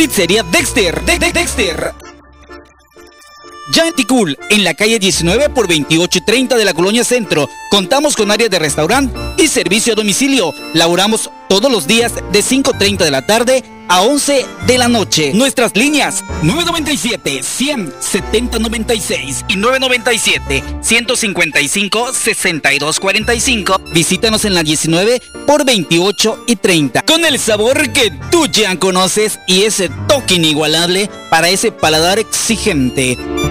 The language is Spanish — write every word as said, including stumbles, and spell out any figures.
Pizzería Dexter, de de Dexter. Ya en Ticul, en la calle diecinueve por veintiocho y treinta de la Colonia Centro, contamos con áreas de restaurante y servicio a domicilio. Laboramos todos los días de cinco treinta de la tarde a once de la noche. Nuestras líneas nueve nueve siete, cien, setenta noventa y seis y nueve nueve siete, ciento cincuenta y cinco, sesenta y dos cuarenta y cinco. Visítanos en la diecinueve por veintiocho y treinta. Con el sabor que tú ya conoces y ese toque inigualable para ese paladar exigente.